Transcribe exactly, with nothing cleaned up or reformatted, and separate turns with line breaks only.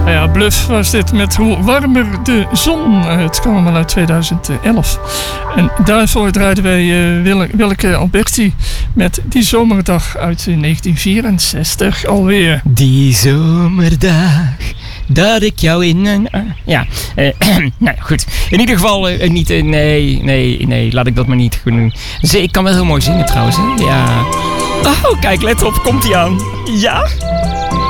Nou ja, Bluff was dit met Hoe warmer de zon. Het kwam allemaal uit tweeduizend elf. En daarvoor draaiden wij uh, Wil- Willeke Alberti met Die zomerdag uit negentien vierenzestig alweer.
Die zomerdag dat ik jou in een... Uh, ja, uh, nou ja, goed. In ieder geval uh, niet... Uh, nee, nee, nee, laat ik dat maar niet doen. Dus, ik kan wel heel mooi zingen trouwens, hè? Ja. Oh, kijk, let op, komt-ie aan. Ja?